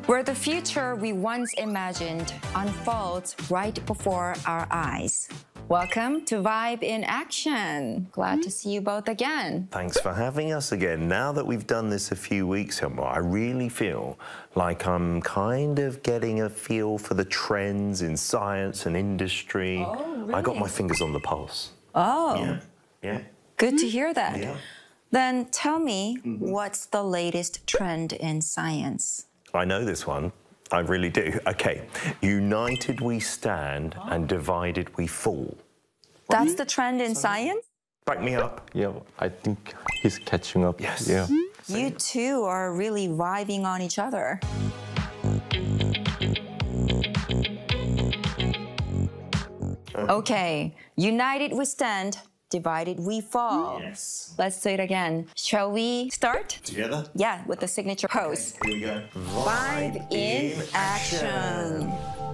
where the future we once imagined unfolds right before our eyes. Welcome to Vibe in Action. Glad to see you both again. Thanks for having us again. Now that we've done this a few weeks, I really feel like I'm kind of getting a feel for the trends in science and industry. Oh, really? I got my fingers on the pulse. Oh, Yeah. good to hear that. Yeah. Then tell me, what's the latest trend in science? I know this one. I really do. Okay. United we stand and divided we fall. That's the trend in science? Back me up. Yeah, I think he's catching up. Yes. Yeah. You two are really vibing on each other. Okay, united we stand, divided we fall. Yes. Let's do it again. Shall we start? Together? Yeah, with the signature pose. Here we go. Vibe in action.